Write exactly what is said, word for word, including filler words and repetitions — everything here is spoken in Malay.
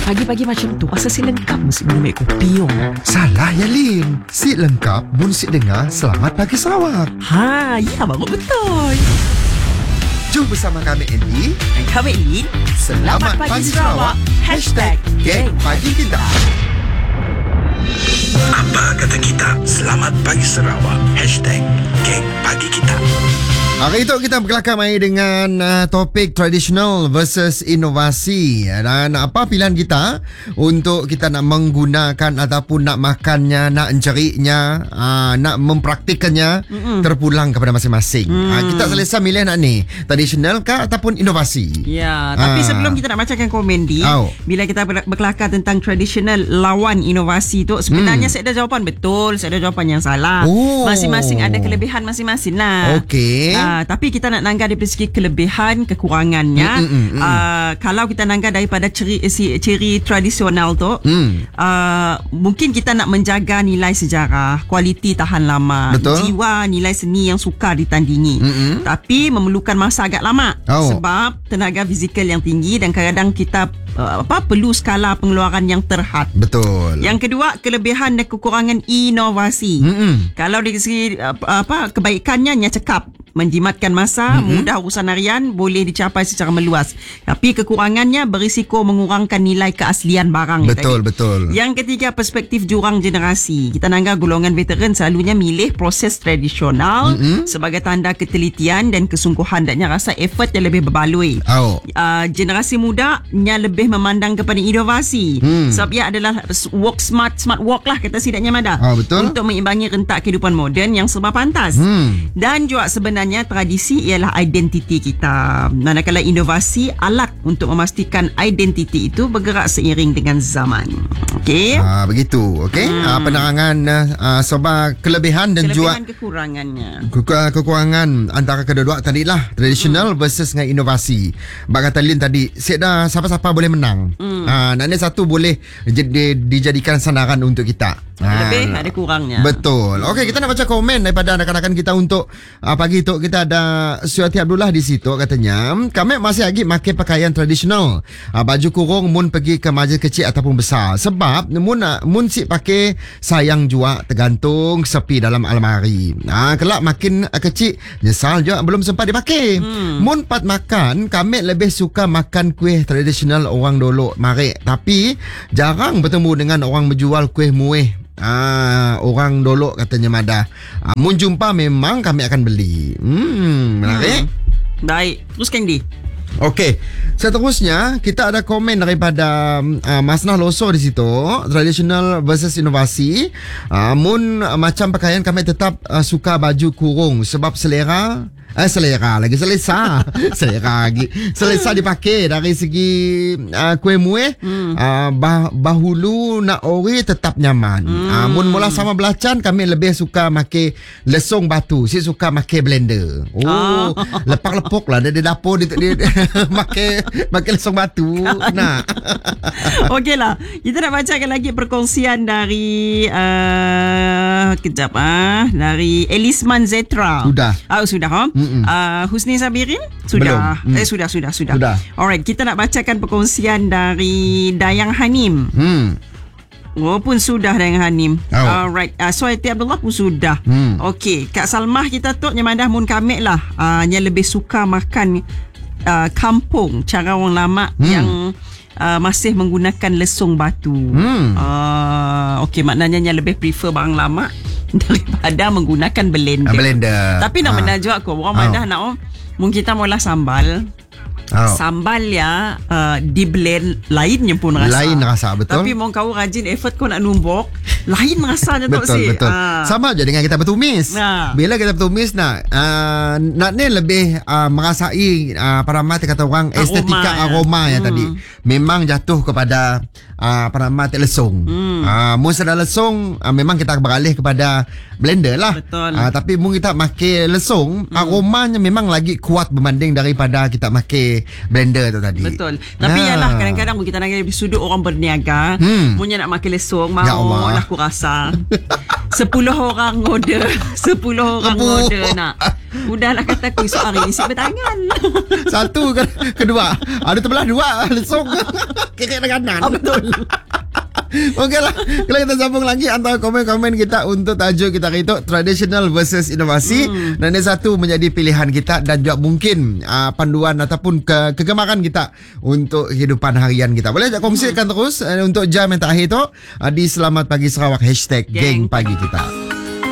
Pagi-pagi macam tu Asal si lengkap mesti minum kopi yung. Salah ya Lin. Si lengkap mun si dengar Selamat Pagi Sarawak. Ha, ya baru betul. Jom bersama kami Andy Dan kami Lin. Selamat, Selamat Pagi Sarawak. Hashtag Geng Pagi Kita. Apa kata kita? Selamat Pagi Sarawak. Hashtag Geng Pagi Kita. Hari itu kita berkelakar mai dengan uh, topik tradisional versus inovasi. Dan apa pilihan kita untuk kita nak menggunakan ataupun nak makannya, nak encarinya, uh, nak mempraktikannya, Mm-mm. terpulang kepada masing-masing. Mm. Uh, kita selesa milih nak ni, tradisional kah ataupun inovasi? Ya, tapi uh. sebelum kita nak bacakan komen di, oh. bila kita berkelakar tentang tradisional lawan inovasi tu, sebenarnya mm. saya ada jawapan betul, saya ada jawapan yang salah. Oh. Masing-masing ada kelebihan masing-masing lah. Okey. Uh, tapi kita nak nanggar dari segi kelebihan, kekurangannya. Mm, mm, mm. Uh, kalau kita nanggar daripada ciri, ciri tradisional tu, mm. uh, mungkin kita nak menjaga nilai sejarah, kualiti tahan lama, Betul. jiwa nilai seni yang sukar ditandingi. Mm-hmm. Tapi memerlukan masa agak lama. Oh. Sebab tenaga fizikal yang tinggi dan kadang-kadang kita uh, apa perlu skala pengeluaran yang terhad. Betul. Yang kedua, kelebihan dan kekurangan inovasi. Mm-hmm. Kalau dari segi uh, apa kebaikannya nya cekap, menjimatkan masa, mm-hmm. mudah urusan harian, boleh dicapai secara meluas. Tapi kekurangannya berisiko mengurangkan nilai keaslian barang. Betul, tadi. betul. Yang ketiga, perspektif jurang generasi. Kita nanggar golongan veteran selalunya milih proses tradisional mm-hmm. sebagai tanda ketelitian dan kesungguhan, dan rasa effort yang lebih berbaloi. Oh. Uh, generasi muda nya lebih memandang kepada inovasi. Hmm. Sebab ia adalah work smart, smart work lah kata sidaknya Mada. Oh, betul. Untuk mengimbangi rentak kehidupan moden yang serba pantas. Hmm. Dan juga sebenarnya tradisi ialah identiti kita. Manakala inovasi alat untuk memastikan identiti itu bergerak seiring dengan zaman. Okey. Ah, begitu. Okey. Hmm. Ah, penerangan ah, sebab kelebihan dan kelebihan juga kekurangannya. Ke- kekurangan antara kedua-dua tadilah tradisional hmm. versus dengan inovasi. Bak kata Lin tadi, siapa siapa-siapa boleh menang. Hmm. Ah, nak ni satu boleh jadi, dijadikan sandaran untuk kita. Lebih ha, ada kurangnya. Betul. Okey, kita nak baca komen daripada rakan-rakan kita untuk uh, pagi tu. Kita ada Suati Abdullah di situ, katanya kami masih lagi pakai pakaian tradisional, uh, baju kurung mun pergi ke majlis kecil ataupun besar. Sebab mun uh, mun si pakai sayang juga tergantung sepi dalam almari. Ah, uh, kelak makin uh, kecil nyesal juga belum sempat dipakai. Hmm. Mun pat makan, kami lebih suka makan kuih tradisional orang dulu marik. Tapi jarang bertemu dengan orang menjual kuih muih. Ah, orang dolok katanya Mada. Ah, mun jumpa memang kami akan beli. Hmm, menarik. Hmm. Baik, teruskan di. Okey, seterusnya kita ada komen daripada uh, Masnah Loso di situ, tradisional versus inovasi. Uh, mun uh, macam pakaian kami tetap uh, suka baju kurung sebab selera Eh, selera lagi selesa selera lagi selesa dipakai dari segi uh, kuih muih. hmm. uh, bah, bahulu nak ori tetap nyaman. hmm. uh, mun mula sama belacan kami lebih suka makai lesung batu, si suka makai blender. Oh, oh. lepak-lepok lah dari dapur dia, dia, dia makai makai lesung batu. Nah. Okey lah, kita nak bacakan lagi perkongsian dari uh, kejap ah dari Elisman Zetra. Sudah. Oh, sudah ha. Hmm. Uh, Husni Sabirin sudah. Hmm. Eh sudah sudah sudah. Sudah. Alright, kita nak bacakan perkongsian dari Dayang Hanim. Hmm. Oh pun sudah Dayang Hanim. Oh. Alright, uh, Suhaiti Abdullah pun sudah. Hmm. Okey, Kak Salmah kita tu nyamandah mun kami lah uh, yang lebih suka makan uh, kampung cara orang lama hmm. yang uh, masih menggunakan lesung batu. Hmm. Uh, Okey, maknanya yang lebih prefer barang lama daripada menggunakan blender. blender. Tapi nak ha. benar juga ko. Orang oh. madah nak oh, mungkin kita mula sambal. Oh. Sambal ya uh, di blend lainnya pun rasa. Lain rasa, betul. Tapi mau kau rajin effort kau nak numbuk, lain rasanya tu si. Betul, betul. Ah. Sama je dengan kita bertumis. Nah. Bila kita bertumis nak uh, nak ni lebih uh, merasai uh, para mata kata orang aroma estetika ya. aroma ya hmm. tadi. Memang jatuh kepada uh, para mata lesung. Hmm. Uh, mun sedar lesung uh, memang kita beralih kepada blender lah. Betul. Uh, tapi mun kita pakai lesung, hmm. aromanya memang lagi kuat berbanding daripada kita pakai blender tu tadi. Betul. Tapi nah. yalah kadang-kadang kita nak dari sudut orang berniaga, hmm. punya nak makan lesung, mau ya lah aku rasa. Sepuluh orang order. Sepuluh orang Abu. order nak. Udahlah kata aku esok hari isi bertangan. Satu ke, kedua. Ada terbelah dua. Lesong. Kiri dan kanan. Oh, betul. Okeylah, kalau kita sambung lagi antara komen-komen kita untuk tajuk kita hari itu traditional versus inovasi, hmm. dan ini satu menjadi pilihan kita dan juga mungkin uh, panduan ataupun ke, kegemaran kita untuk kehidupan harian kita. Boleh kongsikan hmm. terus uh, untuk jam yang terakhir itu uh, di Selamat Pagi Sarawak hashtag Geng Pagi Kita.